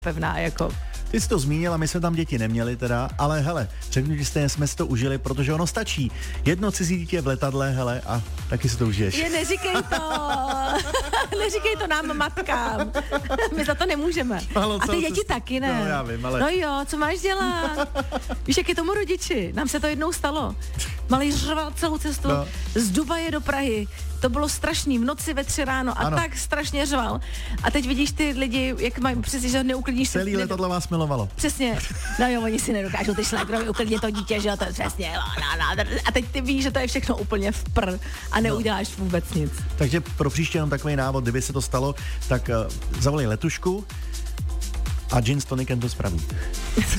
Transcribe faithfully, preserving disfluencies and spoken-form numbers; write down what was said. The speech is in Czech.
pevná, jako. Ty jsi to zmínila, my jsme tam děti neměli teda, ale hele, řeknu ti stejně, jsme si to užili, protože ono stačí. Jedno cizí dítě v letadle, hele, a taky si to užiješ. Je, neříkej to, neříkej to nám matkám, my za to nemůžeme. Halo, a ty děti jsi... taky ne. No já vím, ale... No jo, co máš dělat? Víš, jak je tomu rodiči, nám se to jednou stalo. Malý řval celou cestu no. z Dubaje do Prahy. To bylo strašný, v noci ve tři ráno a ano. tak strašně řval. A teď vidíš ty lidi, jak mají přesně, že neuklidníš se. Celý letadlo vás milovalo. Přesně. No jo, oni si nedokážou ty šlékrovi uklidnit to dítě, že jo, to je přesně. A teď ty víš, že to je všechno úplně v pr a neuděláš no. vůbec nic. Takže pro příště jenom takový návod, kdyby se to stalo, tak uh, zavolej letušku a gin s tonikem to spraví.